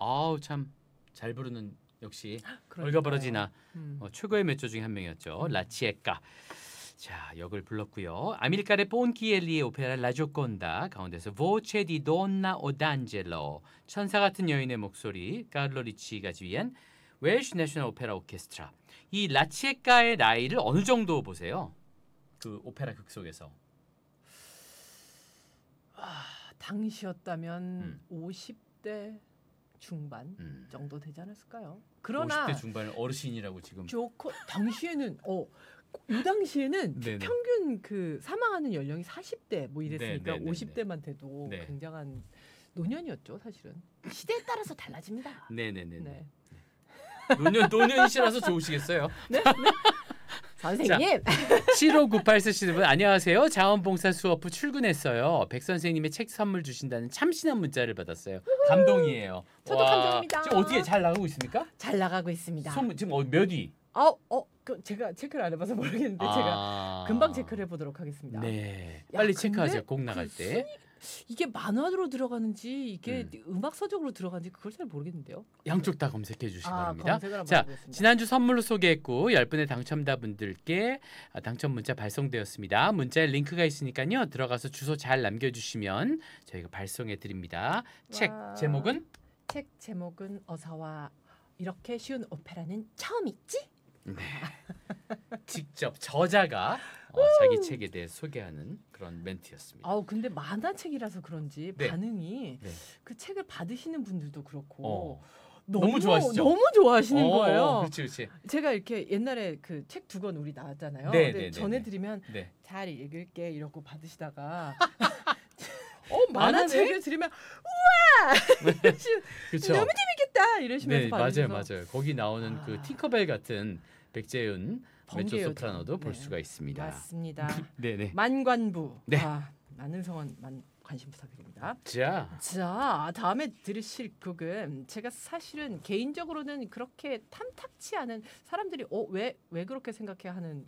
아우 참 잘 부르는 역시 그러니까요. 올가 버러지나 최고의 몇 조 중에 한 명이었죠. 라치에까. 자, 역을 불렀고요. 아밀카레 폰키엘리의 오페라 라조콘다 가운데서 보체 디 돈나 오단젤로 천사 같은 여인의 목소리 카를로 리치가 지휘한 웰시 내셔널 오페라 오케스트라. 이 라치에까의 나이를 어느 정도 보세요? 그 오페라 극 속에서. 당시였다면 50대 중반 정도 되지 않았을까요? 그러나 50대 중반을 어르신이라고 지금. 당시에는 이 당시에는 네네. 평균 그 사망하는 연령이 40대 뭐 이랬으니까 네네네네. 50대만 돼도 네. 굉장한 노년이었죠, 사실은. 시대에 따라서 달라집니다. 네네네. 네. 노년이시라서 좋으시겠어요. 네? 선생님. 7598 쓰시는 분 안녕하세요. 자원봉사 수업 후 출근했어요. 백 선생님의 책 선물 주신다는 참신한 문자를 받았어요. 감동이에요. 저도 와, 감동입니다. 지금 어떻게 잘 나가고 있습니까? 잘 나가고 있습니다. 지금 몇 위? 제가 체크를 안 해봐서 모르겠는데 제가 금방 체크를 해보도록 하겠습니다. 네, 야, 빨리 근데 체크하세요. 곡 나갈 때. 이게 만화로 들어가는지 이게 음악 서적으로 들어가는지 그걸 잘 모르겠는데요. 양쪽 다 검색해 주시기 바랍니다. 검색을 한번 자, 해보겠습니다. 지난주 선물로 소개했고 10분의 당첨자분들께 당첨 문자 발송되었습니다. 문자에 링크가 있으니까요. 들어가서 주소 잘 남겨주시면 저희가 발송해 드립니다. 책 제목은? 책 제목은 어서와. 이렇게 쉬운 오페라는 처음 있지? 네. 직접 저자가 자기 책에 대해 소개하는 그런 멘트였습니다. 근데 만화책이라서 그런지 네. 반응이 네. 그 책을 받으시는 분들도 그렇고 너무 좋아하시죠? 너무 좋아하시는 거예요. 그렇지. 제가 이렇게 옛날에 그 책 2권 우리 나왔잖아요. 네, 근데 네, 전해드리면 네. 잘 읽을게 이러고 받으시다가 만화책? 만화책을 들으면 우와 그렇죠. 너무 재밌겠다 이러시면서 네, 받으셔서 맞아요. 거기 나오는 그 팅커벨 같은 백재윤 메조 번개요, 소프라노도 볼 네. 수가 있습니다. 맞습니다. 네네. 만관부. 네. 많은 성원 관심 부탁드립니다. 자, 다음에 들으실 곡은 제가 사실은 개인적으로는 그렇게 탐탁치 않은 사람들이 왜 그렇게 생각해 하는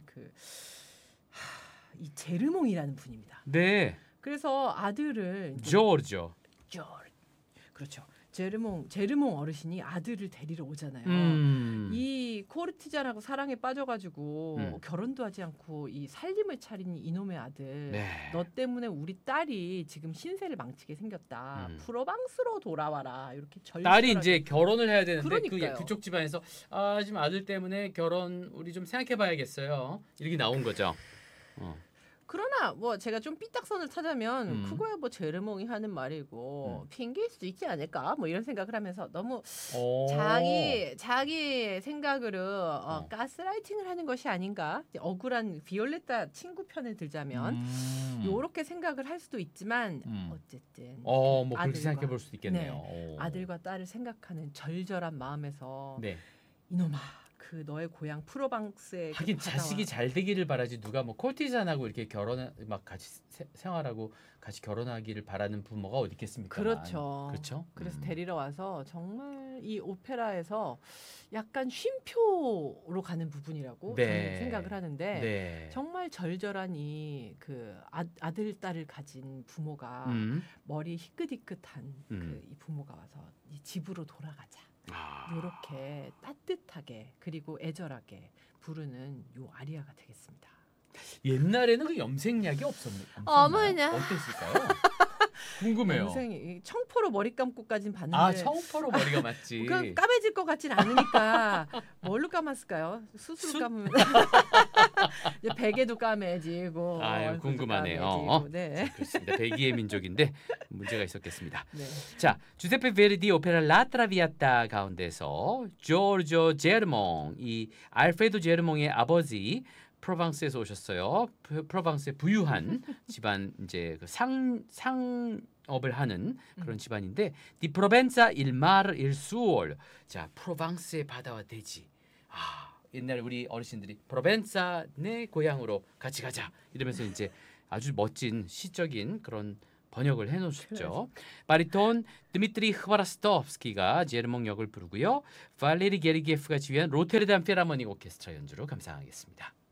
이 제르몽이라는 분입니다. 네, 그래서 아들을 조르죠. 그렇죠. 제르몽 어르신이 아들을 데리러 오잖아요. 이 코르티잔하고 사랑에 빠져가지고 결혼도 하지 않고 이 살림을 차린 이놈의 아들. 네. 너 때문에 우리 딸이 지금 신세를 망치게 생겼다. 프로방스로 돌아와라. 이렇게 딸이 이제 결혼을 해야 되는데 그러니까요. 그쪽 집안에서 지금 아들 때문에 결혼 우리 좀 생각해봐야겠어요. 이렇게 나온 거죠. 그러나 뭐 제가 좀 삐딱선을 타자면 그거야 뭐 제르몽이 하는 말이고 핑계일 수도 있지 않을까 뭐 이런 생각을 하면서 너무 자기 생각으로 가스라이팅을 하는 것이 아닌가 억울한 비올레타 친구 편을 들자면 요렇게 생각을 할 수도 있지만 어쨌든 뭐 그렇게 생각해 볼 수도 있겠네요. 네, 아들과 딸을 생각하는 절절한 마음에서 네. 이놈아 그 너의 고향 프로방스에 하긴 자식이 잘 되기를 바라지 누가 뭐 콜티잔하고 이렇게 막 같이 생활하고 같이 결혼하기를 바라는 부모가 어디 있겠습니까? 그렇죠. 그래서 데리러 와서 정말 이 오페라에서 약간 쉼표로 가는 부분이라고 저는 생각을 하는데 정말 절절한 이 그 아들 딸을 가진 부모가 머리 희끗희끗한 이 부모가 와서 이 집으로 돌아가자. 이렇게 따뜻하게 그리고 애절하게 부르는 요 아리아가 되겠습니다. 옛날에는 그 염색약이 없었나요? 어머나. 어땠을까요? 궁금해요. 염색이 청포로 머리 감고까진 봤는데 청포로 머리가 맞지. 그 까매질 것 같진 않으니까 뭘로 감았을까요? 수술 감으면 베개도 까매지고. 궁금하네요. 네. 그렇습니다. 베기의 민족인데 문제가 있었겠습니다. 네. 자, 주세페 베르디 오페라 라 트라비아타 가운데서 조르조 제르몽, 이 알프레도 제르몽의 아버지 프로방스에서 오셨어요. 프로방스의 부유한 집안 이제 그 상업을 하는 그런 집안인데 디 프로벤자 일 마르 일 수올. 자, 프로방스의 바다와 대지. 옛날에 우리 어르신들이 프로벤사 내 고향으로 같이 가자 이러면서 이제 아주 멋진 시적인 그런 번역을 해놓으셨죠. 바리톤 드미트리 흐바라스토프스키가 제르몽 역을 부르고요. 발레리 게르기예프가 지휘한 로테르담 필하모닉 오케스트라 연주로 감상하겠습니다.